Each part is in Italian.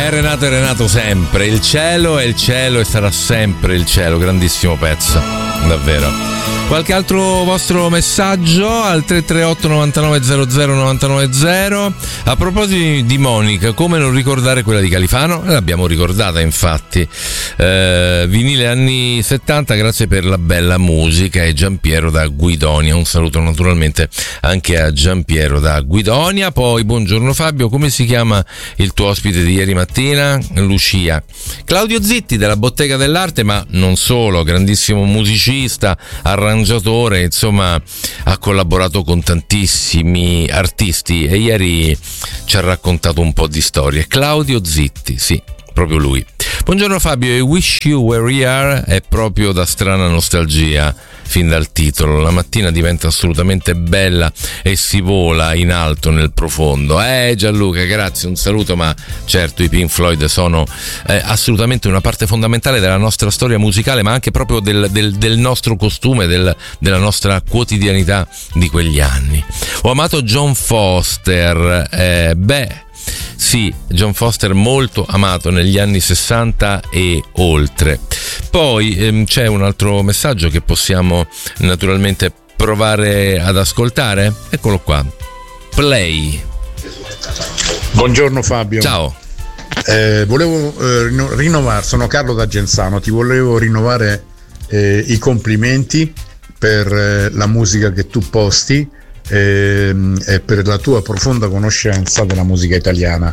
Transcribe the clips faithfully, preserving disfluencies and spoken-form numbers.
È Renato e Renato sempre. Il cielo è il cielo e sarà sempre il cielo. Grandissimo pezzo, davvero. Qualche altro vostro messaggio al tre tre otto novantanove zero zero novantanove zero. A proposito di Monica, come non ricordare quella di Califano? L'abbiamo ricordata, infatti. Eh, vinile anni settanta, grazie per la bella musica. E Giampiero da Guidonia. Un saluto naturalmente anche a Giampiero da Guidonia. Poi buongiorno Fabio, come si chiama il tuo ospite di ieri mattina? Lucia. Claudio Zitti della Bottega dell'Arte, ma non solo, grandissimo musicista, arrangiatore, insomma ha collaborato con tantissimi artisti e ieri ci ha raccontato un po' di storie. Claudio Zitti, sì, proprio lui. Buongiorno Fabio, I Wish You Were Here è proprio da strana nostalgia, fin dal titolo. La mattina diventa assolutamente bella e si vola in alto nel profondo. Eh Gianluca, grazie, un saluto. Ma certo, i Pink Floyd sono eh, assolutamente una parte fondamentale della nostra storia musicale, ma anche proprio del, del, del nostro costume, del, della nostra quotidianità di quegli anni. Ho amato John Foster, eh, beh sì, John Foster molto amato negli anni sessanta e oltre. Poi ehm, c'è un altro messaggio che possiamo naturalmente provare ad ascoltare. Eccolo qua. Play. Buongiorno Fabio. Ciao. Eh, volevo eh, rinnovare, sono Carlo da Genzano, ti volevo rinnovare eh, i complimenti per eh, la musica che tu posti e, e per la tua profonda conoscenza della musica italiana.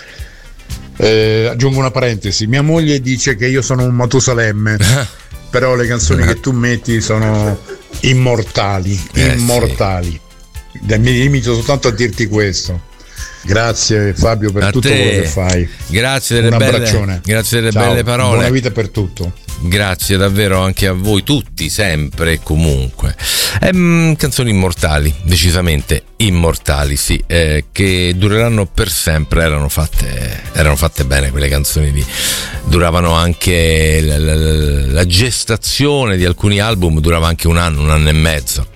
Eh, aggiungo una parentesi, mia moglie dice che io sono un Matusalemme, però le canzoni che tu metti sono immortali, eh, immortali. Sì. Mi limito soltanto a dirti questo. Grazie Fabio per a tutto te. Quello che fai. Grazie delle un belle, abbraccione. Grazie delle Ciao. Belle parole. Buona vita per tutto. Grazie davvero anche a voi tutti, sempre e comunque. Ehm, canzoni immortali, decisamente immortali, sì, eh, che dureranno per sempre. Erano fatte, erano fatte bene quelle canzoni lì. Duravano anche la, la, la gestazione di alcuni album durava anche un anno, un anno e mezzo.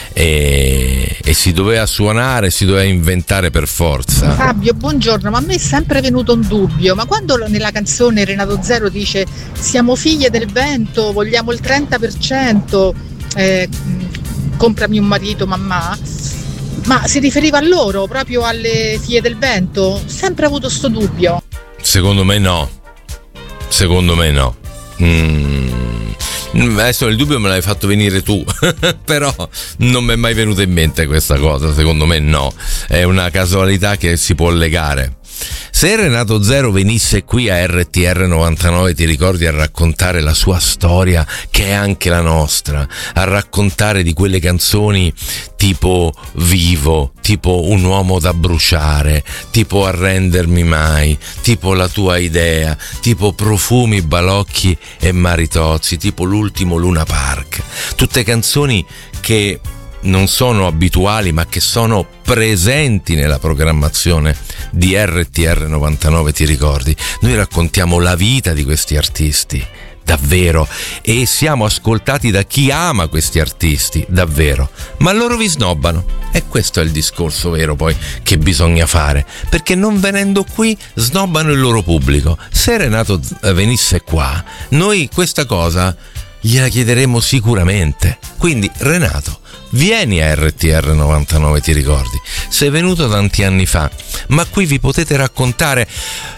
E, e si doveva suonare, si doveva inventare per forza. Fabio, buongiorno, ma a me è sempre venuto un dubbio, ma quando nella canzone Renato Zero dice siamo figlie del vento, vogliamo il trenta per cento, eh, comprami un marito mamma, ma si riferiva a loro, proprio alle figlie del vento? Sempre avuto sto dubbio. Secondo me no, secondo me no. Mm. Adesso il dubbio me l'hai fatto venire tu, però non mi è mai venuta in mente questa cosa. Secondo me no, è una casualità che si può legare. Se Renato Zero venisse qui a R T R novantanove, ti ricordi, a raccontare la sua storia, che è anche la nostra, a raccontare di quelle canzoni tipo Vivo, tipo Un uomo da bruciare, tipo Arrendermi mai, tipo La tua idea, tipo Profumi, balocchi e maritozzi, tipo L'ultimo Luna Park. Tutte canzoni che non sono abituali ma che sono presenti nella programmazione di R T R novantanove, ti ricordi? Noi raccontiamo la vita di questi artisti, davvero, e siamo ascoltati da chi ama questi artisti, davvero, ma loro vi snobbano, e questo è il discorso vero poi che bisogna fare, perché non venendo qui snobbano il loro pubblico. Se Renato venisse qua, noi questa cosa gliela chiederemo sicuramente. Quindi Renato, vieni a R T R novantanove, ti ricordi? Sei venuto tanti anni fa, ma qui vi potete raccontare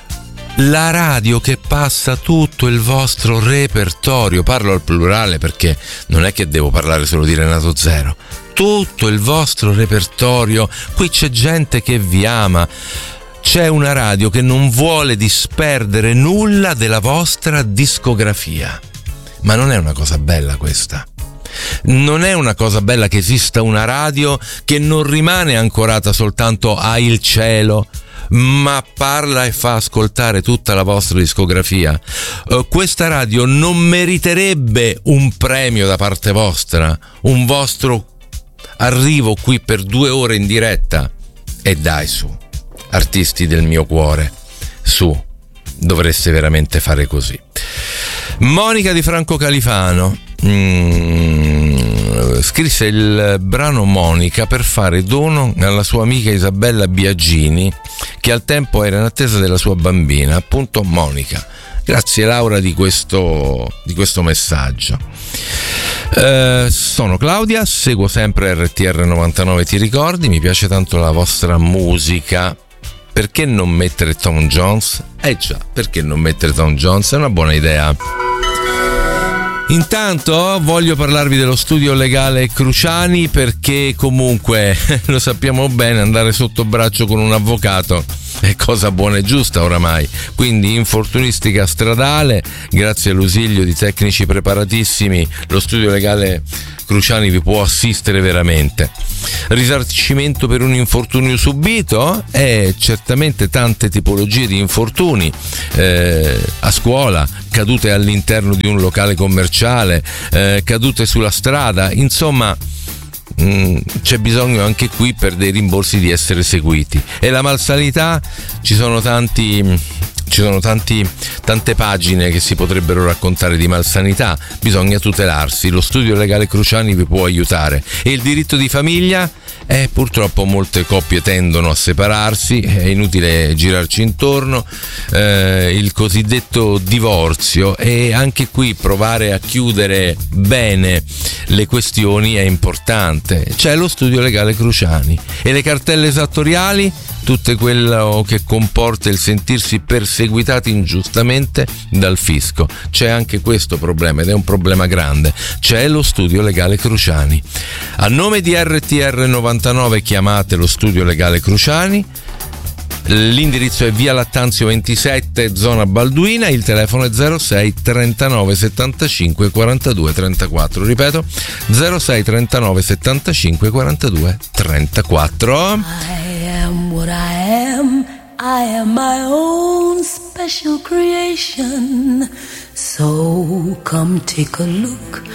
la radio che passa tutto il vostro repertorio. Parlo al plurale perché non è che devo parlare solo di Renato Zero. Tutto il vostro repertorio, qui c'è gente che vi ama. C'è una radio che non vuole disperdere nulla della vostra discografia. Ma non è una cosa bella questa? Non è una cosa bella che esista una radio che non rimane ancorata soltanto a Il Cielo, ma parla e fa ascoltare tutta la vostra discografia? Uh, questa radio non meriterebbe un premio da parte vostra, un vostro arrivo qui per due ore in diretta? E dai, su, artisti del mio cuore, su, dovreste veramente fare così. Monica di Franco Califano. Mm, eh, scrisse il brano Monica per fare dono alla sua amica Isabella Biagini, che al tempo era in attesa della sua bambina, appunto Monica. Grazie Laura di questo, di questo messaggio. Eh, sono Claudia, seguo sempre R T R novantanove, ti ricordi, mi piace tanto la vostra musica. Perché non mettere Tom Jones? Eh già, perché non mettere Tom Jones? È una buona idea. Intanto voglio parlarvi dello studio legale Cruciani, perché comunque lo sappiamo bene, andare sotto braccio con un avvocato è cosa buona e giusta oramai. Quindi infortunistica stradale, grazie all'ausilio di tecnici preparatissimi, lo studio legale Cruciani vi può assistere veramente. Risarcimento per un infortunio subito? Eh, certamente tante tipologie di infortuni, eh, a scuola, cadute all'interno di un locale commerciale, eh, cadute sulla strada, insomma mh, c'è bisogno anche qui per dei rimborsi di essere seguiti. E la malsanità, ci sono tanti ci sono tanti, tante pagine che si potrebbero raccontare di malsanità, bisogna tutelarsi, lo studio legale Cruciani vi può aiutare. E il diritto di famiglia? Eh, purtroppo molte coppie tendono a separarsi, è inutile girarci intorno, eh, il cosiddetto divorzio, e anche qui provare a chiudere bene le questioni è importante. C'è lo studio legale Cruciani. E le cartelle esattoriali? Tutto quello che comporta il sentirsi perseguitati ingiustamente dal fisco. C'è anche questo problema, ed è un problema grande. C'è lo studio legale Cruciani. A nome di R T R novantanove chiamate lo studio legale Cruciani. L'indirizzo è via Lattanzio ventisette, zona Balduina, il telefono è zero sei trentanove settantacinque quarantadue trentaquattro, ripeto zero sei trentanove settantacinque quarantadue trentaquattro. I am what I am, I am my own special creation, so come take a look